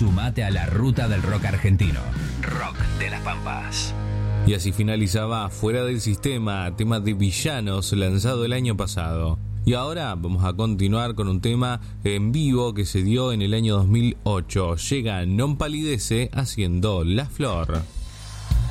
Sumate a la ruta del rock argentino. Rock de las Pampas. Y así finalizaba Fuera del Sistema, tema de Villanos, lanzado el año pasado. Y ahora vamos a continuar con un tema en vivo que se dio en el año 2008. Llega Non Palidece haciendo La Flor.